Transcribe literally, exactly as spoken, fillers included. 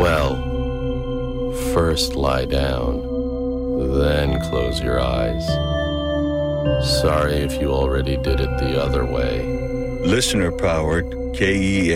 Well, first lie down, then close your eyes. Sorry if you already did it the other way. Listener-powered K E